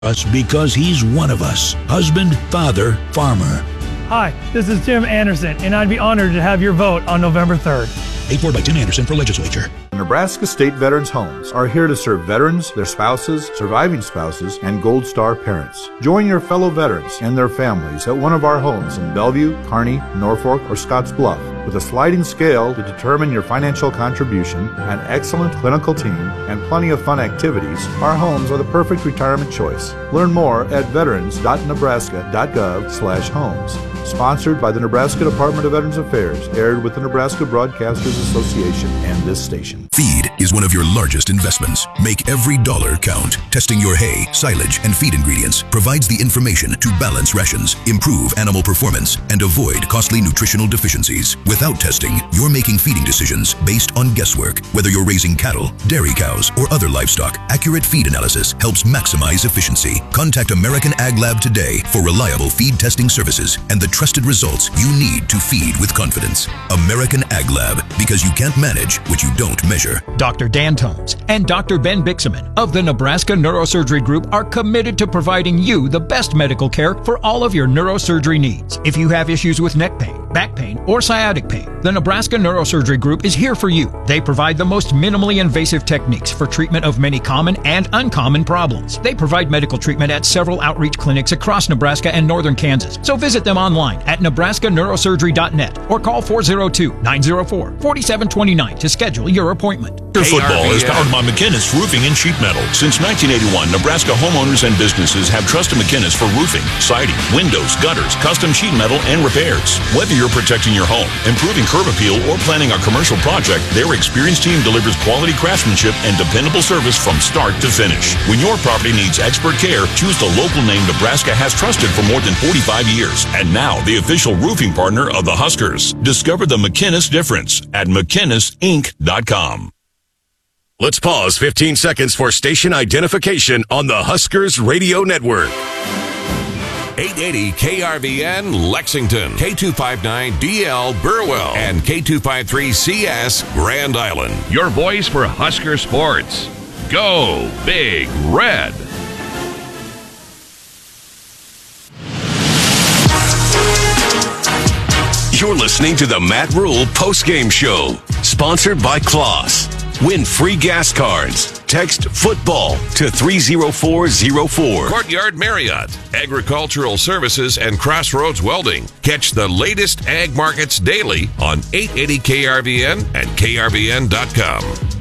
us because he's one of us. Husband, father, farmer. Hi, this is Tim Anderson, and I'd be honored to have your vote on November 3rd. Paid for by Tim Anderson for legislature. Nebraska State Veterans Homes are here to serve veterans, their spouses, surviving spouses, and Gold Star parents. Join your fellow veterans and their families at one of our homes in Bellevue, Kearney, Norfolk, or Scotts Bluff. With a sliding scale to determine your financial contribution, an excellent clinical team, and plenty of fun activities, our homes are the perfect retirement choice. Learn more at veterans.nebraska.gov/homes. Sponsored by the Nebraska Department of Veterans Affairs, aired with the Nebraska Broadcasters Association and this station. Feed is one of your largest investments. Make every dollar count. Testing your hay, silage, and feed ingredients provides the information to balance rations, improve animal performance, and avoid costly nutritional deficiencies. Without testing, you're making feeding decisions based on guesswork. Whether you're raising cattle, dairy cows, or other livestock, accurate feed analysis helps maximize efficiency. Contact American Ag Lab today for reliable feed testing services and the trusted results you need to feed with confidence. American Ag Lab, because you can't manage what you don't measure. Dr. Dan Tomes and Dr. Ben Bixaman of the Nebraska Neurosurgery Group are committed to providing you the best medical care for all of your neurosurgery needs. If you have issues with neck pain, back pain, or sciatic pain, the Nebraska Neurosurgery Group is here for you. They provide the most minimally invasive techniques for treatment of many common and uncommon problems. They provide medical treatment at several outreach clinics across Nebraska and northern Kansas. So visit them online at nebraskaneurosurgery.net or call 402-904-4729 to schedule your appointment. Football is powered by McInnis Roofing and Sheet Metal. Since 1981, Nebraska homeowners and businesses have trusted McInnis for roofing, siding, windows, gutters, custom sheet metal, and repairs. Whether you're protecting your home, improving curb appeal, or planning a commercial project, their experienced team delivers quality craftsmanship and dependable service from start to finish. When your property needs expert care, choose the local name Nebraska has trusted for more than 45 years. And now, the official roofing partner of the Huskers. Discover the McInnis difference at McInnisInc.com. Let's pause 15 seconds for station identification on the Huskers Radio Network. 880 KRVN Lexington, K259DL Burwell, and K253CS Grand Island. Your voice for Husker sports. Go Big Red. You're listening to the Matt Rule postgame show, sponsored by Kloss. Win free gas cards. Text football to 30404. Courtyard Marriott, agricultural services, and Crossroads Welding. Catch the latest ag markets daily on 880 KRVN and KRVN.com.